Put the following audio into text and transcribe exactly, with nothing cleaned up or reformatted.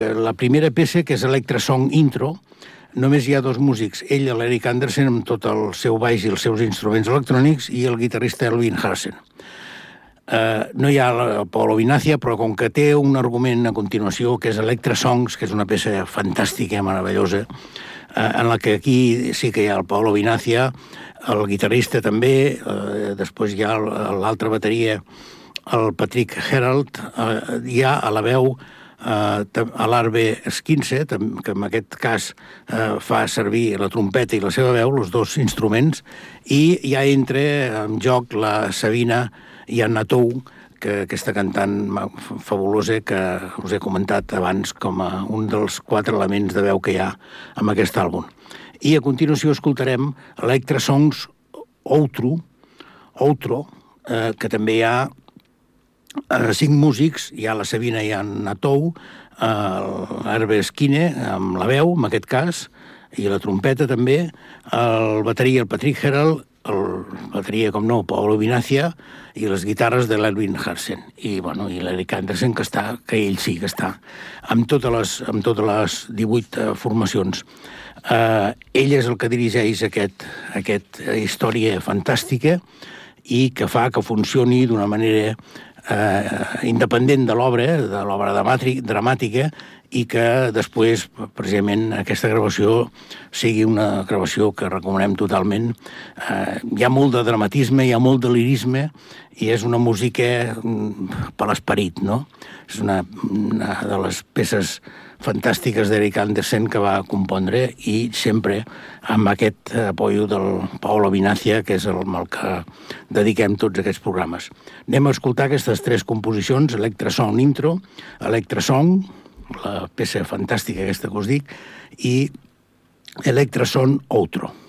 La primera peça, que és Electra Song Intro, només hi ha dos músics, ell, l'Eric Andersen, amb tot el seu baix i els seus instruments electrònics, i el guitarrista Elvin Harsen. Uh, no hi ha el Paolo Vinazia, però com que té un argument a continuació, que és Electra Songs, que és una peça fantàstica, meravellosa, uh, en la que aquí sí que hi ha el Paolo Vinazia, el guitarrista també, uh, després hi ha l'altra bateria, el Patrick Herald, uh, hi ha a la veu Uh, a l'Arve Skinse, que en aquest cas uh, fa servir la trompeta i la seva veu, els dos instruments, i ja entra en joc la Sabina Iannatou, que aquesta cantant fabulosa que us he comentat abans com a un dels quatre elements de veu que hi ha en aquest àlbum. I a continuació escoltarem Electra Songs Outro, Outro uh, que també hi ha Uh, cinc músics, hi ha la Sabina Iannatou, uh, l'Arve Skine, amb la veu, en aquest cas, i la trompeta també, el bateria, el Patrick Herald, el bateria, com no, Paolo Vinazia, i les guitarres de l'Elvin Harsen. I, bueno, i l'Eric Andersen, que està, que ell sí que està, amb totes les, amb totes les divuit uh, formacions. Uh, ell és el que dirigeix aquest, aquest història fantàstica i que fa que funcioni d'una manera Eh, independent de l'obra, de l'obra dramàtica, i que després, precisament, aquesta gravació sigui una gravació que recomanem totalment. Eh, hi ha molt de dramatisme, hi ha molt de lirisme, i és una música per l'esperit, no? És una, una de les peces fantàstiques d'Eric Andersen que va compondre, i sempre amb aquest apoyo del Paolo Vinazia, que és el, el que dediquem tots aquests programes. Anem a escoltar aquestes tres composicions, Electra Song Intro, Electra Song, la peça fantàstica aquesta que us dic, i Electra Song Outro.